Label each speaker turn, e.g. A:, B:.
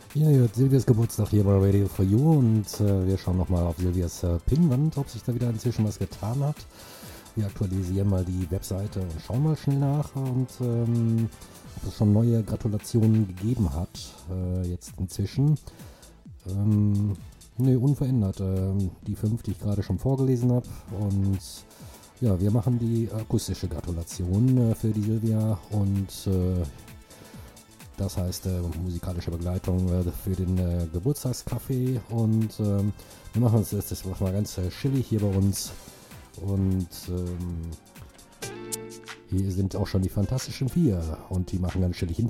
A: Ja, Silvias Geburtstag hier bei Radio for You und wir schauen nochmal auf Silvias Pinnwand, ob sich da wieder inzwischen was getan hat. Wir aktualisieren mal die Webseite und schauen mal schnell nach und ob es schon neue Gratulationen gegeben hat, jetzt inzwischen. Ne, unverändert. Die 5, die ich gerade schon vorgelesen habe. Und ja, wir machen die akustische Gratulation für die Silvia und das heißt musikalische Begleitung für den Geburtstagskaffee und wir machen das mal ganz chillig hier bei uns und hier sind auch schon die Fantastischen Vier und die machen ganz chillig in